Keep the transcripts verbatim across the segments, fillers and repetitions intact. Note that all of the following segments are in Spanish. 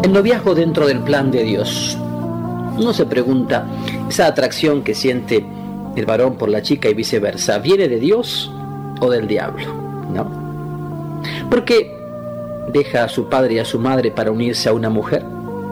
El noviazgo dentro del plan de Dios. Uno se pregunta, ¿esa atracción que siente el varón por la chica y viceversa, viene de Dios o del diablo? ¿No? ¿Por qué deja a su padre y a su madre para unirse a una mujer?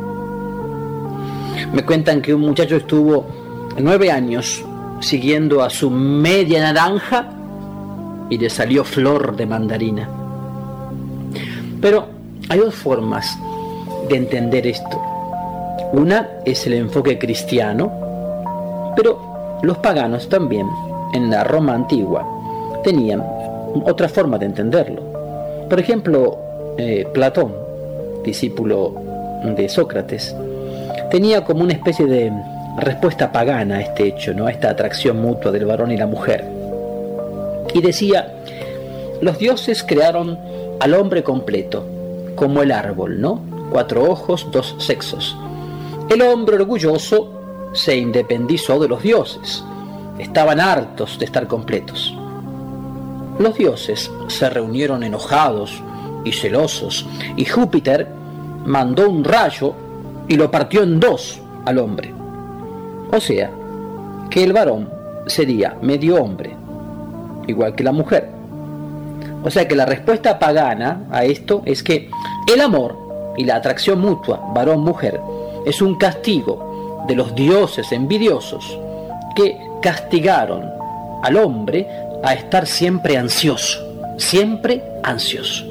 Me cuentan que un muchacho estuvo nueve años siguiendo a su media naranja y le salió flor de mandarina. Pero hay dos formas de entender esto. Una es el enfoque cristiano, pero los paganos también, en la Roma antigua, tenían otra forma de entenderlo. Por ejemplo, eh, Platón, discípulo de Sócrates, tenía como una especie de respuesta pagana a este hecho, ¿no? A esta atracción mutua del varón y la mujer. Y decía, los dioses crearon al hombre completo, como el árbol, ¿no? Cuatro ojos, dos sexos. El hombre orgulloso se independizó de los dioses. Estaban hartos de estar completos. Los dioses se reunieron enojados y celosos, y Júpiter mandó un rayo y lo partió en dos al hombre. O sea, que el varón sería medio hombre, igual que la mujer. O sea que la respuesta pagana a esto es que el amor y la atracción mutua varón-mujer es un castigo de los dioses envidiosos que castigaron al hombre a estar siempre ansioso, siempre ansioso.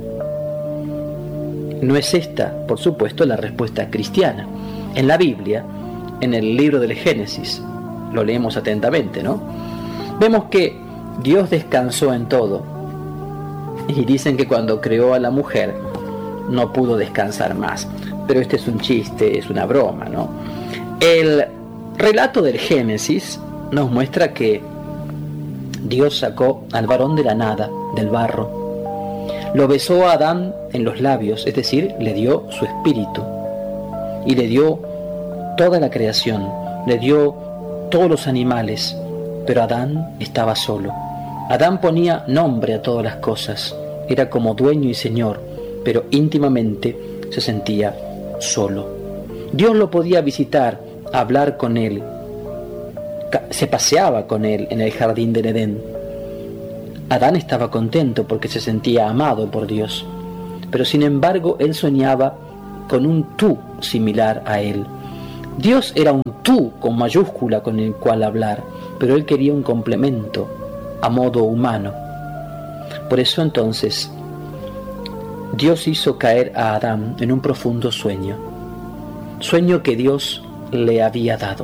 No es esta, por supuesto, la respuesta cristiana. En la Biblia, en el libro del Génesis, lo leemos atentamente, ¿no? Vemos que Dios descansó en todo. Y dicen que cuando creó a la mujer, no pudo descansar más. Pero este es un chiste, es una broma, ¿no? El relato del Génesis nos muestra que Dios sacó al varón de la nada, del barro. Lo besó a Adán en los labios, es decir, le dio su espíritu. Y le dio toda la creación, le dio todos los animales. Pero Adán estaba solo. Adán ponía nombre a todas las cosas. Era como dueño y señor, pero íntimamente se sentía solo. Dios lo podía visitar, hablar con él. Se paseaba con él en el jardín del Edén. Adán estaba contento porque se sentía amado por Dios. Pero sin embargo, él soñaba con un tú similar a él. Dios era un tú con mayúscula con el cual hablar, pero él quería un complemento a modo humano. Por eso entonces Dios hizo caer a Adán en un profundo sueño, sueño que Dios le había dado.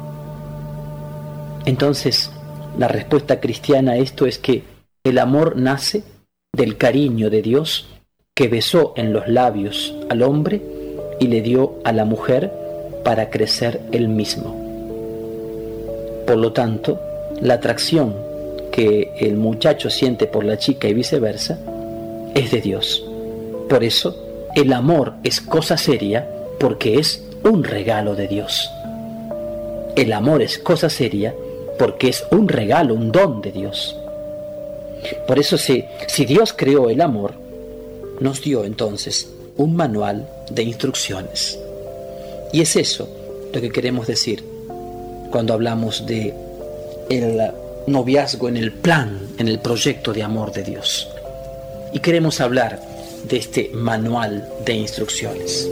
Entonces la respuesta cristiana a esto es que el amor nace del cariño de Dios que besó en los labios al hombre y le dio a la mujer para crecer él mismo. Por lo tanto, la atracción que el muchacho siente por la chica y viceversa es de Dios. Por eso, el amor es cosa seria porque es un regalo de Dios. El amor es cosa seria porque es un regalo, un don de Dios. Por eso, si, si Dios creó el amor, nos dio entonces un manual de instrucciones. Y es eso lo que queremos decir cuando hablamos de el noviazgo en el plan, en el proyecto de amor de Dios. Y queremos hablar de este manual de instrucciones.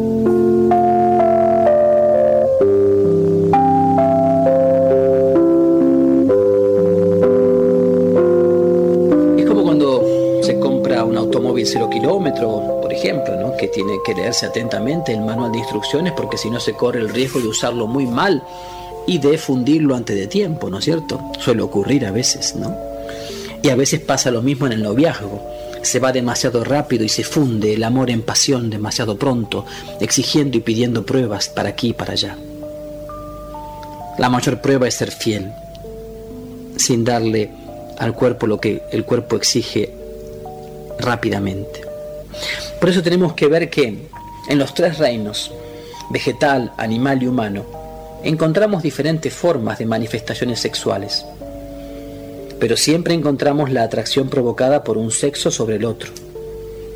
Es como cuando se compra un automóvil cero kilómetro, por ejemplo, ¿no? Que tiene que leerse atentamente el manual de instrucciones porque si no se corre el riesgo de usarlo muy mal y de fundirlo antes de tiempo, ¿no es cierto? Suele ocurrir a veces, ¿no? Y a veces pasa lo mismo en el noviazgo. Se va demasiado rápido y se funde el amor en pasión demasiado pronto, exigiendo y pidiendo pruebas para aquí y para allá. La mayor prueba es ser fiel, sin darle al cuerpo lo que el cuerpo exige rápidamente. Por eso tenemos que ver que en los tres reinos, vegetal, animal y humano, encontramos diferentes formas de manifestaciones sexuales, pero siempre encontramos la atracción provocada por un sexo sobre el otro.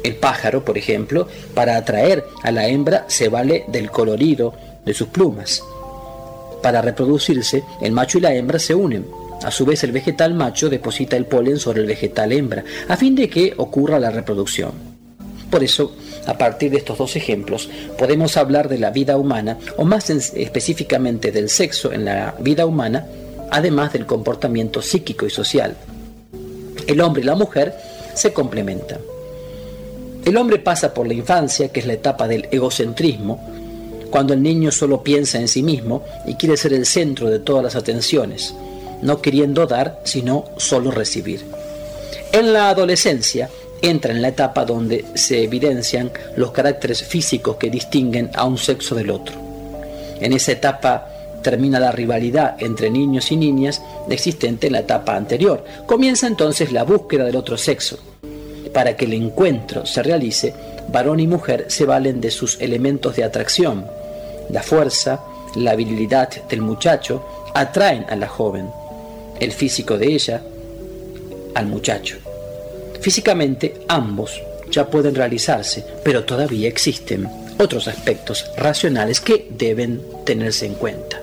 El pájaro, por ejemplo, para atraer a la hembra se vale del colorido de sus plumas. Para reproducirse, el macho y la hembra se unen. A su vez, el vegetal macho deposita el polen sobre el vegetal hembra, a fin de que ocurra la reproducción. Por eso, a partir de estos dos ejemplos, podemos hablar de la vida humana, o más específicamente del sexo en la vida humana, además del comportamiento psíquico y social. El hombre y la mujer se complementan. El hombre pasa por la infancia, que es la etapa del egocentrismo, cuando el niño solo piensa en sí mismo y quiere ser el centro de todas las atenciones, no queriendo dar, sino solo recibir. En la adolescencia entra en la etapa donde se evidencian los caracteres físicos que distinguen a un sexo del otro. En esa etapa termina la rivalidad entre niños y niñas existente en la etapa anterior. Comienza entonces la búsqueda del otro sexo. Para que el encuentro se realice, varón y mujer se valen de sus elementos de atracción. La fuerza, la virilidad del muchacho atraen a la joven, el físico de ella al muchacho. Físicamente ambos ya pueden realizarse, pero todavía existen otros aspectos racionales que deben tenerse en cuenta.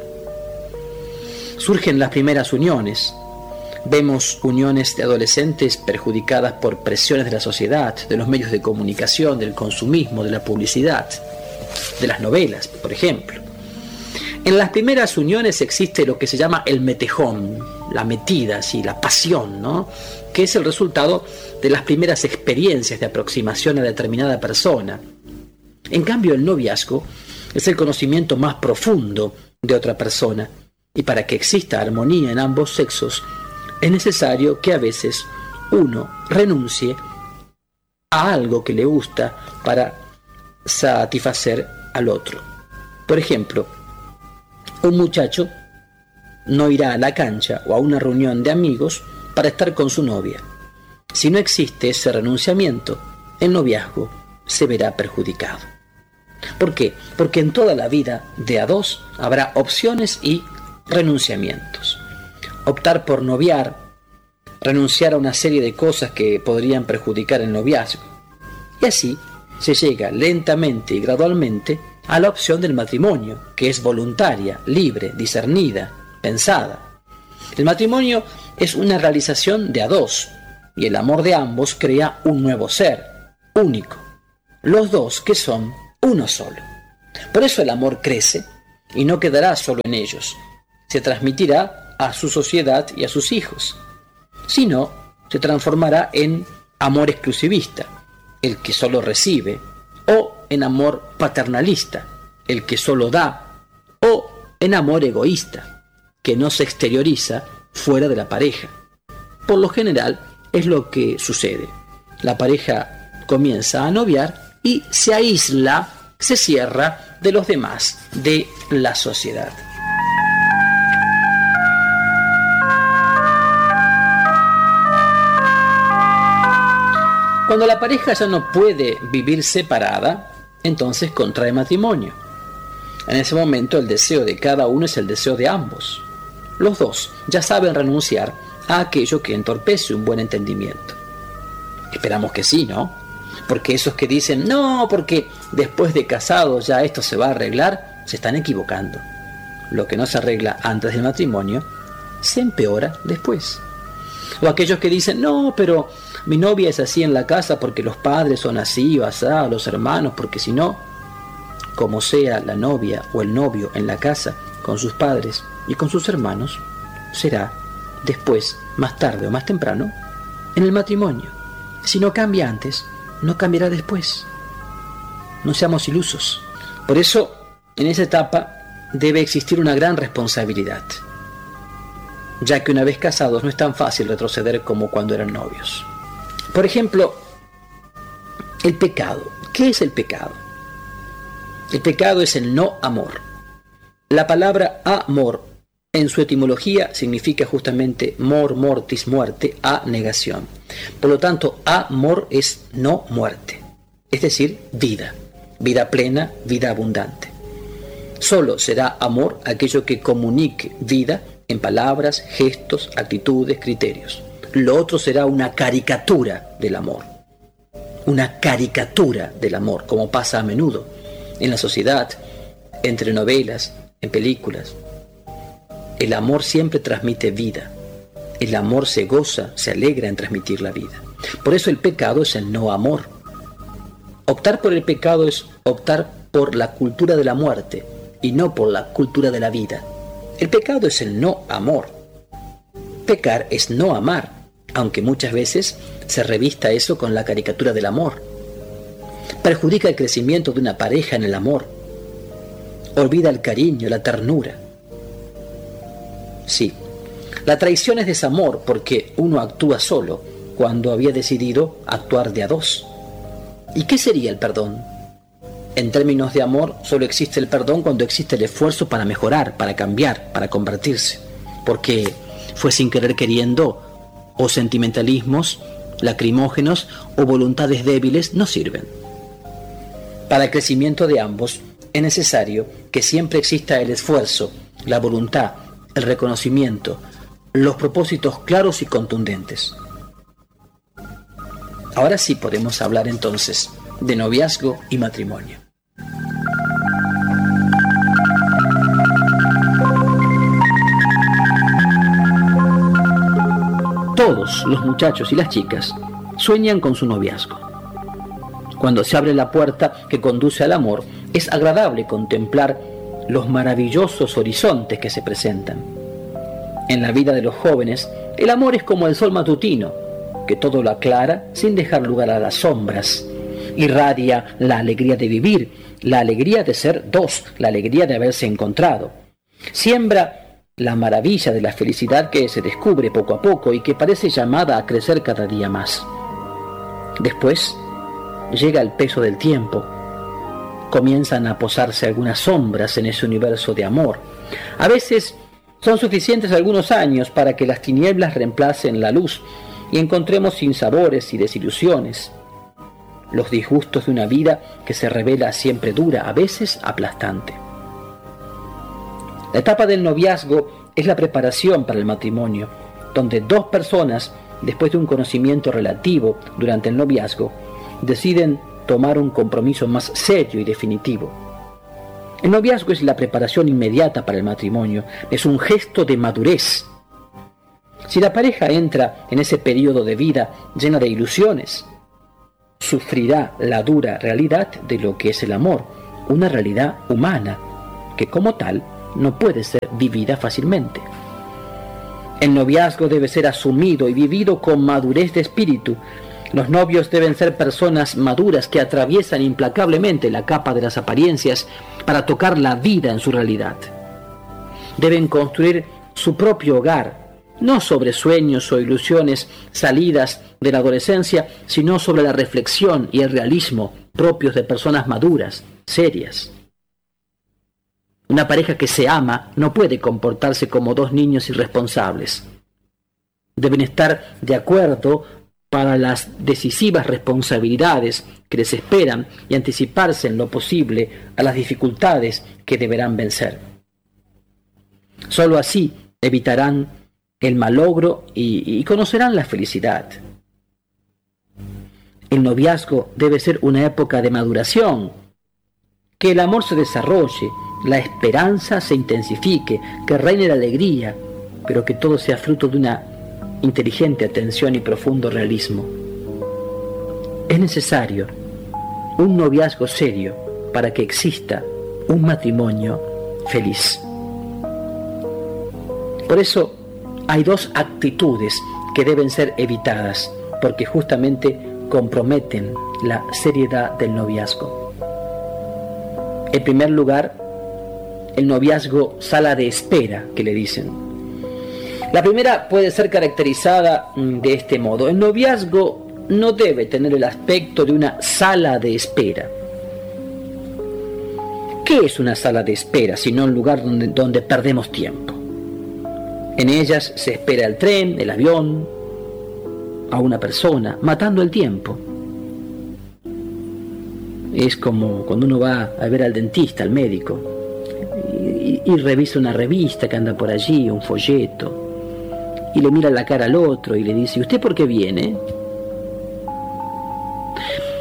Surgen las primeras uniones. Vemos uniones de adolescentes perjudicadas por presiones de la sociedad, de los medios de comunicación, del consumismo, de la publicidad, de las novelas, por ejemplo. En las primeras uniones existe lo que se llama el metejón, la metida, sí, la pasión, ¿no? Que es el resultado de las primeras experiencias de aproximación a determinada persona. En cambio, el noviazgo es el conocimiento más profundo de otra persona, y para que exista armonía en ambos sexos, es necesario que a veces uno renuncie a algo que le gusta para satisfacer al otro. Por ejemplo, un muchacho no irá a la cancha o a una reunión de amigos para estar con su novia. Si no existe ese renunciamiento, el noviazgo se verá perjudicado. ¿Por qué? Porque en toda la vida de a dos habrá opciones y renunciamientos. Optar por noviar, renunciar a una serie de cosas que podrían perjudicar el noviazgo. Y así se llega lentamente y gradualmente a la opción del matrimonio, que es voluntaria, libre, discernida, pensada. El matrimonio es una realización de a dos, y el amor de ambos crea un nuevo ser, único. Los dos que son uno solo. Por eso el amor crece y no quedará solo en ellos. Se transmitirá a su sociedad y a sus hijos. Si no, se transformará en amor exclusivista, el que solo recibe, o en amor paternalista, el que solo da, o en amor egoísta, que no se exterioriza fuera de la pareja. Por lo general es lo que sucede. La pareja comienza a noviar y se aísla, se cierra de los demás, de la sociedad. Cuando la pareja ya no puede vivir separada, entonces contrae matrimonio. En ese momento el deseo de cada uno es el deseo de ambos. Los dos ya saben renunciar a aquello que entorpece un buen entendimiento. Esperamos que sí, ¿no? Porque esos que dicen, no, porque después de casados ya esto se va a arreglar, se están equivocando. Lo que no se arregla antes del matrimonio, se empeora después. O aquellos que dicen, no, pero mi novia es así en la casa porque los padres son así o asá, los hermanos, porque si no, como sea la novia o el novio en la casa con sus padres y con sus hermanos, será después, más tarde o más temprano, en el matrimonio. Si no cambia antes, no cambiará después. No seamos ilusos. Por eso, en esa etapa debe existir una gran responsabilidad, ya que una vez casados no es tan fácil retroceder como cuando eran novios. Por ejemplo, el pecado. ¿Qué es el pecado? El pecado es el no amor. La palabra amor en su etimología significa justamente mor, mortis, muerte, a negación. Por lo tanto, amor es no muerte, es decir, vida, vida plena, vida abundante. Solo será amor aquello que comunique vida en palabras, gestos, actitudes, criterios. Lo otro será una caricatura del amor. una caricatura del amor, como pasa a menudo en la sociedad, entre novelas, en películas. El amor siempre transmite vida. El amor se goza, se alegra en transmitir la vida. Por eso el pecado es el no amor. Optar por el pecado es optar por la cultura de la muerte y no por la cultura de la vida. El pecado es el no amor. Pecar es no amar, aunque muchas veces se revista eso con la caricatura del amor. Perjudica el crecimiento de una pareja en el amor. Olvida el cariño, la ternura. Sí, la traición es desamor porque uno actúa solo cuando había decidido actuar de a dos. ¿Y qué sería el perdón? En términos de amor, solo existe el perdón cuando existe el esfuerzo para mejorar, para cambiar, para convertirse. Porque fue sin querer queriendo, o sentimentalismos lacrimógenos o voluntades débiles no sirven. Para el crecimiento de ambos es necesario que siempre exista el esfuerzo, la voluntad, el reconocimiento, los propósitos claros y contundentes. Ahora sí podemos hablar entonces de noviazgo y matrimonio. Todos los muchachos y las chicas sueñan con su noviazgo. Cuando se abre la puerta que conduce al amor, es agradable contemplar los maravillosos horizontes que se presentan. En la vida de los jóvenes, el amor es como el sol matutino, que todo lo aclara sin dejar lugar a las sombras. Irradia la alegría de vivir, la alegría de ser dos, la alegría de haberse encontrado. Siembra la maravilla de la felicidad que se descubre poco a poco y que parece llamada a crecer cada día más. Después llega el peso del tiempo. Comienzan a posarse algunas sombras en ese universo de amor. A veces son suficientes algunos años para que las tinieblas reemplacen la luz y encontremos sinsabores y desilusiones. Los disgustos de una vida que se revela siempre dura, a veces aplastante. La etapa del noviazgo es la preparación para el matrimonio, donde dos personas, después de un conocimiento relativo durante el noviazgo, deciden tomar un compromiso más serio y definitivo. El noviazgo es la preparación inmediata para el matrimonio, es un gesto de madurez. Si la pareja entra en ese periodo de vida llena de ilusiones, sufrirá la dura realidad de lo que es el amor, una realidad humana, que como tal no puede ser vivida fácilmente. El noviazgo debe ser asumido y vivido con madurez de espíritu. Los novios deben ser personas maduras que atraviesan implacablemente la capa de las apariencias para tocar la vida en su realidad. Deben construir su propio hogar, no sobre sueños o ilusiones salidas de la adolescencia, sino sobre la reflexión y el realismo propios de personas maduras, serias. Una pareja que se ama no puede comportarse como dos niños irresponsables. Deben estar de acuerdo para las decisivas responsabilidades que les esperan y anticiparse en lo posible a las dificultades que deberán vencer. Solo así evitarán el malogro y, y conocerán la felicidad. El noviazgo debe ser una época de maduración, que el amor se desarrolle, la esperanza se intensifique, que reine la alegría, pero que todo sea fruto de una inteligente atención y profundo realismo. Es necesario un noviazgo serio para que exista un matrimonio feliz. Por eso hay dos actitudes que deben ser evitadas, porque justamente comprometen la seriedad del noviazgo. En primer lugar, el noviazgo sala de espera, que le dicen. La primera puede ser caracterizada de este modo. El noviazgo no debe tener el aspecto de una sala de espera. ¿Qué es una sala de espera sino un lugar donde, donde perdemos tiempo? En ellas se espera el tren, el avión, a una persona, matando el tiempo. Es como cuando uno va a ver al dentista, al médico, y, y revisa una revista que anda por allí, un folleto, y le mira la cara al otro y le dice: ¿usted por qué viene?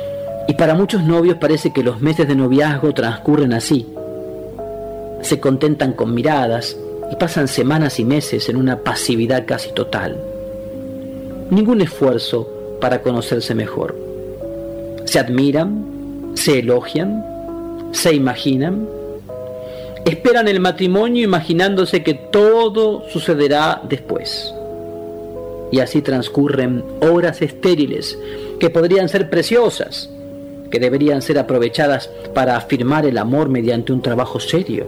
Y para muchos novios parece que los meses de noviazgo transcurren así. Se contentan con miradas y pasan semanas y meses en una pasividad casi total. Ningún esfuerzo para conocerse mejor. Se admiran, se elogian, se imaginan, esperan el matrimonio imaginándose que todo sucederá después. Y así transcurren horas estériles que podrían ser preciosas, que deberían ser aprovechadas para afirmar el amor mediante un trabajo serio.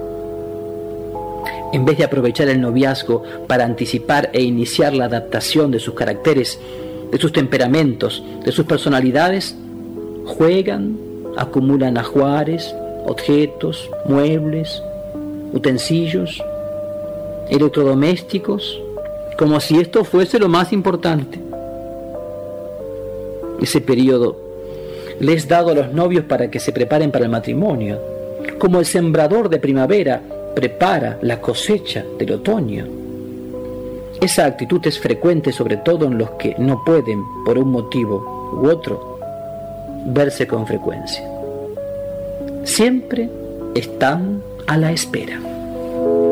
En vez de aprovechar el noviazgo para anticipar e iniciar la adaptación de sus caracteres, de sus temperamentos, de sus personalidades, juegan, acumulan ajuares, objetos, muebles, utensilios, electrodomésticos, como si esto fuese lo más importante. Ese periodo le es dado a los novios para que se preparen para el matrimonio, como el sembrador de primavera prepara la cosecha del otoño. Esa actitud es frecuente sobre todo en los que no pueden, por un motivo u otro, verse con frecuencia. Siempre están a la espera.